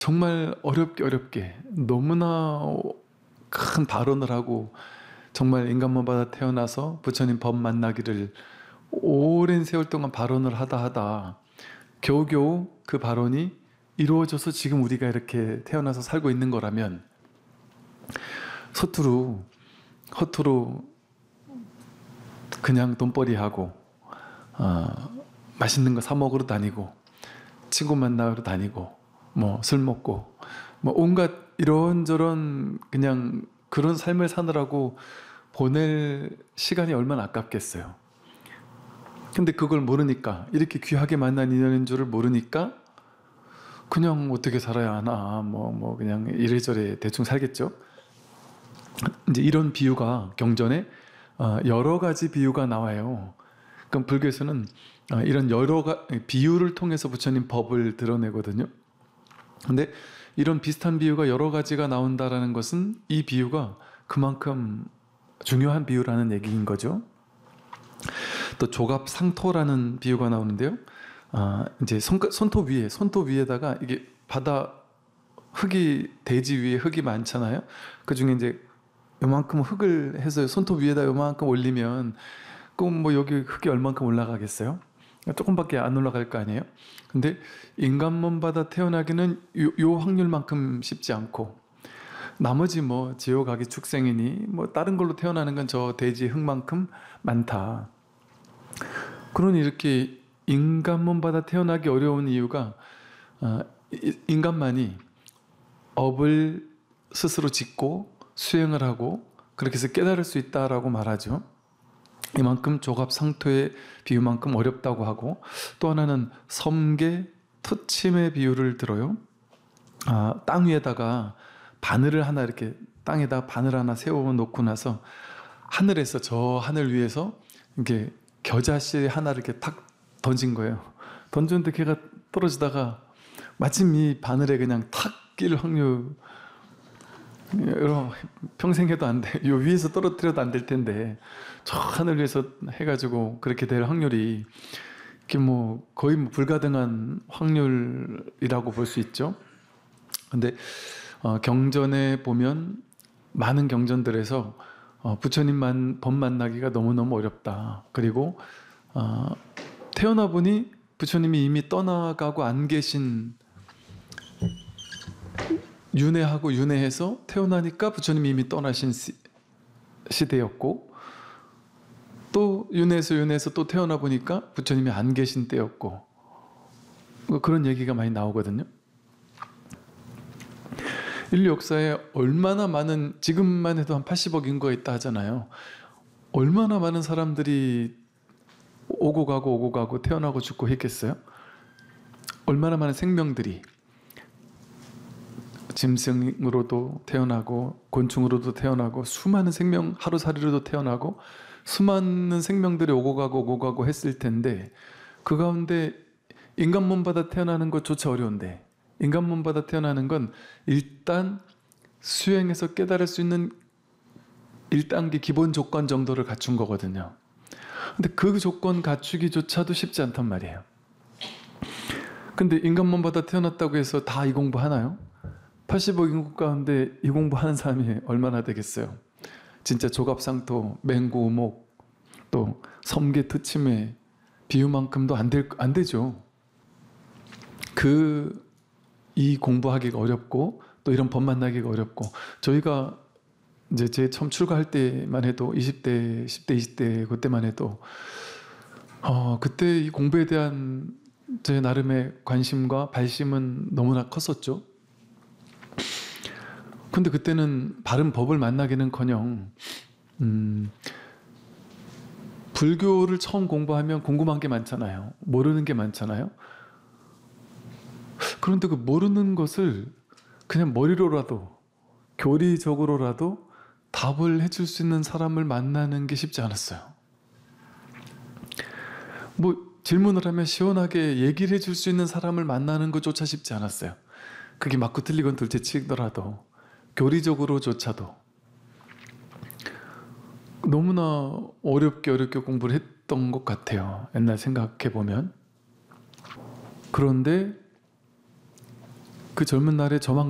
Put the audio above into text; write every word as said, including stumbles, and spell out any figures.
정말 어렵게 어렵게 너무나 큰 발언을 하고 정말 인간만 받아 태어나서 부처님 법 만나기를 오랜 세월 동안 발언을 하다 하다 겨우겨우 그 발언이 이루어져서 지금 우리가 이렇게 태어나서 살고 있는 거라면 서투루 허투루 그냥 돈벌이하고 어, 맛있는 거 사 먹으러 다니고 친구 만나러 다니고 뭐 술 먹고 뭐 온갖 이런저런 그냥 그런 삶을 사느라고 보낼 시간이 얼마나 아깝겠어요. 근데 그걸 모르니까, 이렇게 귀하게 만난 인연인 줄을 모르니까 그냥 어떻게 살아야 하나 뭐 뭐 그냥 이래저래 대충 살겠죠. 이제 이런 비유가 경전에 여러 가지 비유가 나와요. 그럼 불교에서는 이런 여러 가지 비유를 통해서 부처님 법을 드러내거든요. 근데 이런 비슷한 비유가 여러 가지가 나온다라는 것은 이 비유가 그만큼 중요한 비유라는 얘기인 거죠. 또 조갑상토라는 비유가 나오는데요. 아, 이제 손, 손톱 위에, 손톱 위에다가 이게 바다 흙이, 대지 위에 흙이 많잖아요. 그 중에 이제 요만큼 흙을 해서 손톱 위에다 요만큼 올리면 꼭 뭐 여기 흙이 얼만큼 올라가겠어요? 조금밖에 안 올라갈 거 아니에요? 근데 인간 몸 받아 태어나기는 요, 요 확률만큼 쉽지 않고 나머지 뭐 지옥 아기 축생이니 뭐 다른 걸로 태어나는 건 저 대지 흙만큼 많다. 그러니 이렇게 인간 몸 받아 태어나기 어려운 이유가 어, 인간만이 업을 스스로 짓고 수행을 하고 그렇게 해서 깨달을 수 있다라고 말하죠. 이만큼 조갑상토의 비유만큼 어렵다고 하고, 또 하나는 섬계 투침의 비유를 들어요. 아, 땅 위에다가 바늘을 하나 이렇게 땅에다 바늘 하나 세워 놓고 나서 하늘에서 저 하늘 위에서 이렇게 겨자씨 하나를 이렇게 탁 던진 거예요. 던졌는데 걔가 떨어지다가 마침 이 바늘에 그냥 탁 낄 확률, 여러분 평생 해도 안 돼. 요 위에서 떨어뜨려도 안 될 텐데 저 하늘 위에서 해가지고 그렇게 될 확률이 이게 뭐 거의 뭐 불가능한 확률이라고 볼 수 있죠. 근데 어, 경전에 보면 많은 경전들에서 어, 부처님만 법 만나기가 너무너무 어렵다. 그리고 어, 태어나 보니 부처님이 이미 떠나가고 안 계신, 윤회하고 윤회해서 태어나니까 부처님이 이미 떠나신 시, 시대였고, 또 윤회해서 윤회해서 또 태어나 보니까 부처님이 안 계신 때였고, 그런 얘기가 많이 나오거든요. 인류 역사에 얼마나 많은, 지금만 해도 한 팔십억 인구가 있다 하잖아요. 얼마나 많은 사람들이 오고 가고 오고 가고 태어나고 죽고 했겠어요? 얼마나 많은 생명들이 짐승으로도 태어나고 곤충으로도 태어나고 수많은 생명, 하루살이로도 태어나고 수많은 생명들이 오고 가고 오고 가고 했을 텐데, 그 가운데 인간 몸 받아 태어나는 것조차 어려운데, 인간 몸 받아 태어나는 건 일단 수행해서 깨달을 수 있는 일 단계 기본 조건 정도를 갖춘 거거든요. 근데 그 조건 갖추기조차도 쉽지 않단 말이에요. 근데 인간 몸 받아 태어났다고 해서 다 이 공부 하나요? 팔십억 인구 가운데 이 공부하는 사람이 얼마나 되겠어요? 진짜 조갑상토, 맹구우목, 또 섬계 투침의 비유만큼도 안, 될, 안 되죠. 그 이 공부하기가 어렵고 또 이런 법 만나기가 어렵고, 저희가 이제 제 처음 출가할 때만 해도 이십 대, 십 대, 이십 대 그때만 해도 어, 그때 이 공부에 대한 제 나름의 관심과 발심은 너무나 컸었죠. 근데 그때는 바른 법을 만나기는커녕 음, 불교를 처음 공부하면 궁금한 게 많잖아요. 모르는 게 많잖아요. 그런데 그 모르는 것을 그냥 머리로라도 교리적으로라도 답을 해줄 수 있는 사람을 만나는 게 쉽지 않았어요. 뭐 질문을 하면 시원하게 얘기를 해줄 수 있는 사람을 만나는 것조차 쉽지 않았어요. 그게 맞고 틀리건 둘째치더라도 교리적으로조차도 너무나 어렵게 어렵게 공부를 했던 것 같아요. 옛날 생각해보면. 그런데 그 젊은 날에 저만